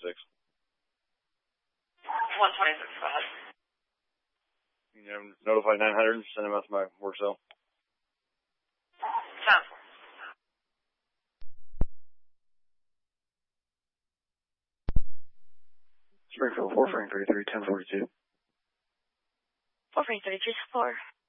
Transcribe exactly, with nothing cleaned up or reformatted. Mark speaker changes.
Speaker 1: twenty-six.
Speaker 2: one twenty-six, go ahead.
Speaker 1: You know, notify nine hundred and send them out to my work cell.
Speaker 2: Sounds good.
Speaker 1: Springfield four, frame thirty-three, ten forty-two.
Speaker 3: four, frame thirty-three, four.